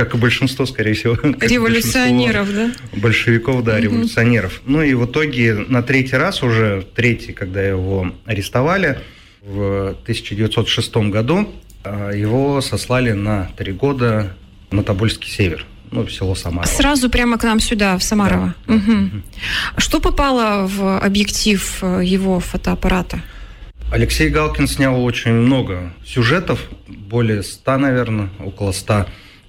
как и большинство, скорее всего. Революционеров, да? Большевиков, да, революционеров. Ну и в итоге на третий раз, уже третий, когда его арестовали, в 1906 году его сослали на 3 года на Тобольский север, в село Самарово. Сразу прямо к нам сюда, в Самарово? Да. Угу. Что попало в объектив его фотоаппарата? Алексей Галкин снял очень много сюжетов, более 100, наверное, около 100.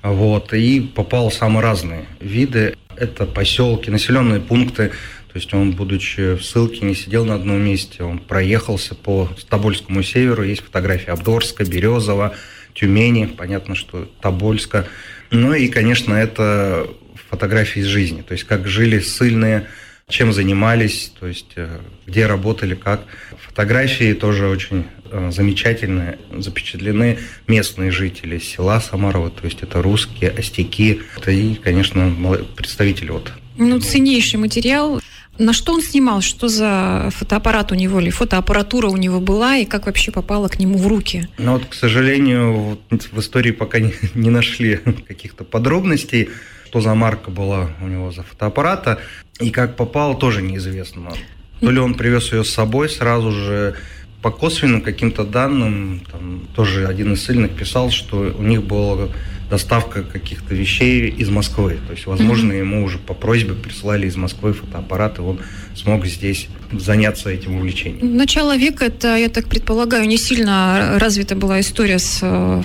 И попал в самые разные виды. Это поселки, населенные пункты. То есть он, будучи в ссылке, не сидел на одном месте. Он проехался по Тобольскому северу. Есть фотографии Обдорска, Березова, Тюмени. Понятно, что Тобольска. Ну и, конечно, это фотографии из жизни. То есть как жили ссыльные, чем занимались, то есть где работали, как. Фотографии тоже очень замечательные. Запечатлены местные жители села Самарово, то есть это русские, остяки. И, конечно, представители. Ценнейший материал. На что он снимал? Что за фотоаппарат у него или фотоаппаратура у него была, и как вообще попала к нему в руки? К сожалению, в истории пока не нашли каких-то подробностей, что за марка была у него за фотоаппарата, и как попал, тоже неизвестно. То ли он привез ее с собой сразу же. По косвенным каким-то данным, тоже один из ссыльных писал, что у них была доставка каких-то вещей из Москвы. То есть, возможно, ему уже по просьбе прислали из Москвы фотоаппарат, и он смог здесь заняться этим увлечением. Начало века, это, я так предполагаю, не сильно развита была история с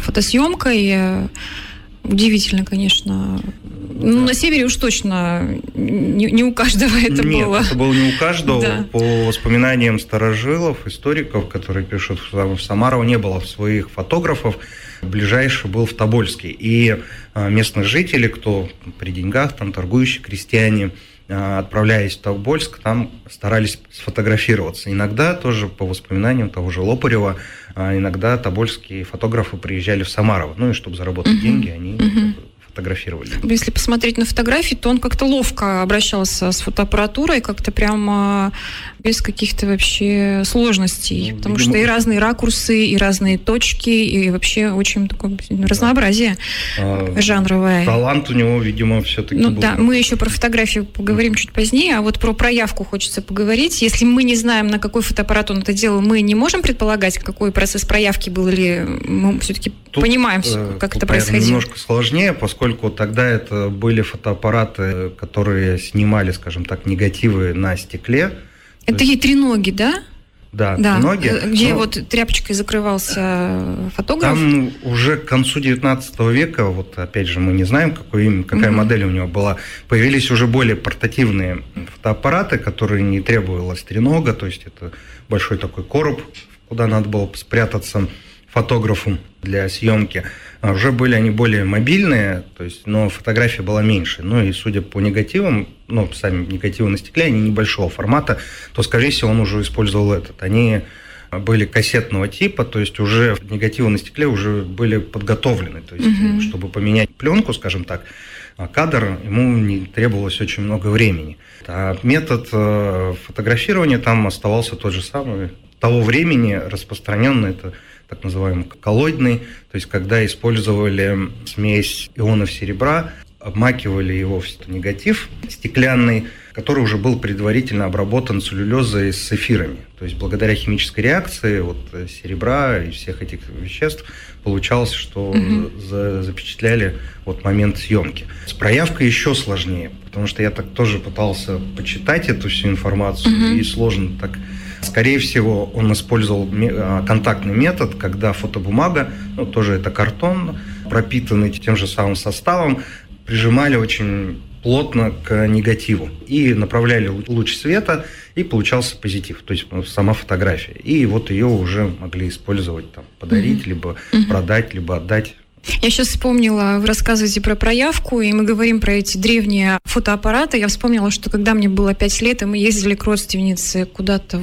фотосъемкой. Удивительно, конечно. На севере уж точно не у каждого это было. Нет, это было не у каждого. Да. По воспоминаниям старожилов, историков, которые пишут, в Самарово не было своих фотографов. Ближайший был в Тобольске. И местные жители, кто при деньгах, торгующие крестьяне, отправляясь в Тобольск, там старались сфотографироваться. Иногда тоже по воспоминаниям того же Лопарева, иногда тобольские фотографы приезжали в Самарово. И чтобы заработать деньги, они фотографировали. Если посмотреть на фотографии, то он как-то ловко обращался с фотоаппаратурой, как-то прямо без каких-то вообще сложностей. Потому что и разные ракурсы, и разные точки, и вообще очень такое разнообразие жанровое. Талант у него, видимо, все-таки был. Да, мы еще про фотографию поговорим чуть позднее, а про проявку хочется поговорить. Если мы не знаем, на какой фотоаппарат он это делал, мы не можем предполагать, какой процесс проявки был, или мы все-таки понимаем, как это происходило? Немножко сложнее, поскольку тогда это были фотоаппараты, которые снимали, скажем так, негативы на стекле. Это ей треноги, да? Да, треноги. Где тряпочкой закрывался фотограф? Там уже к концу 19 века, опять же, мы не знаем, какая модель у него была, появились уже более портативные фотоаппараты, которые не требовалось тренога, то есть это большой такой короб, куда надо было спрятаться фотографу для съемки. Уже были они более мобильные, но фотография была меньше. И судя по негативам, сами негативы на стекле, они небольшого формата, то, скорее всего, он уже использовал этот. Они были кассетного типа, то есть уже негативы на стекле уже были подготовлены. То есть, чтобы поменять пленку, скажем так, кадр, ему не требовалось очень много времени. А метод фотографирования там оставался тот же самый. Того времени распространенный, это так называемый коллоидный, то есть когда использовали смесь ионов серебра, обмакивали его в негатив стеклянный, который уже был предварительно обработан целлюлезой с эфирами. То есть благодаря химической реакции серебра и всех этих веществ получалось, что запечатляли момент съемки. С проявкой еще сложнее, потому что я так тоже пытался почитать эту всю информацию, и сложно так. Скорее всего, он использовал контактный метод, когда фотобумага, тоже это картон, пропитанный тем же самым составом, прижимали очень плотно к негативу и направляли луч света, и получался позитив, то есть сама фотография. И ее уже могли использовать, подарить, либо продать, либо отдать. Я сейчас вспомнила, вы рассказываете про проявку, и мы говорим про эти древние фотоаппараты. Я вспомнила, что когда мне было 5 лет, и мы ездили к родственнице куда-то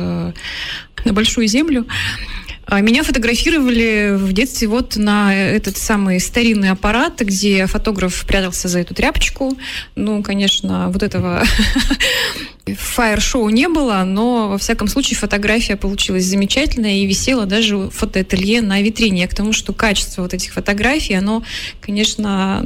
на Большую Землю, меня фотографировали в детстве на этот самый старинный аппарат, где фотограф прятался за эту тряпочку. Конечно, этого фаер-шоу не было, но, во всяком случае, фотография получилась замечательная и висела даже в фотоателье на витрине. Я к тому, что качество этих фотографий, оно, конечно,